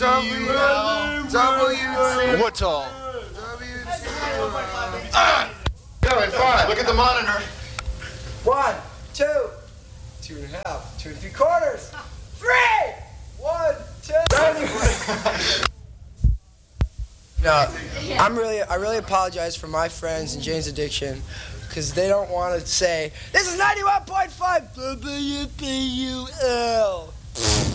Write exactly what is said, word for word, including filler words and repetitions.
W L. W. What's all? Going five. Look at the monitor. One, two, two and a half, two and three quarters, three, one, two. No, I'm really, I really apologize for my friends and Jane's Addiction, because they don't want to say, this is ninety-one point five W B U L.